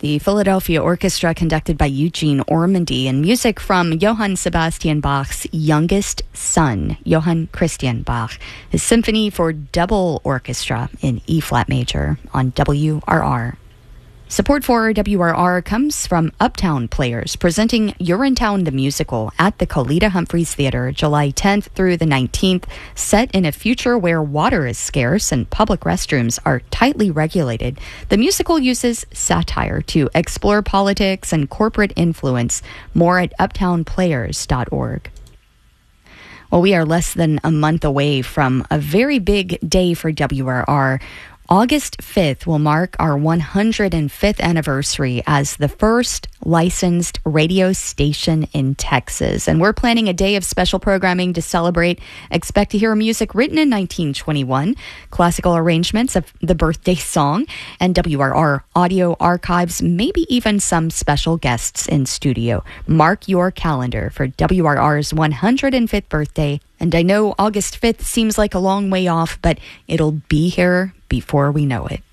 the Philadelphia Orchestra conducted by Eugene Ormandy, and music from Johann Sebastian Bach's youngest son, Johann Christian Bach, his symphony for double orchestra in E-flat major on WRR. Support for WRR comes from Uptown Players, presenting Urinetown the Musical at the Colita Humphreys Theater July 10th through the 19th, set in a future where water is scarce and public restrooms are tightly regulated. The musical uses satire to explore politics and corporate influence. More at uptownplayers.org. Well, we are less than a month away from a very big day for WRR. August 5th will mark our 105th anniversary as the first licensed radio station in Texas. And we're planning a day of special programming to celebrate. Expect to hear music written in 1921, classical arrangements of the birthday song, and WRR audio archives, maybe even some special guests in studio. Mark your calendar for WRR's 105th birthday. And I know August 5th seems like a long way off, but it'll be here before we know it.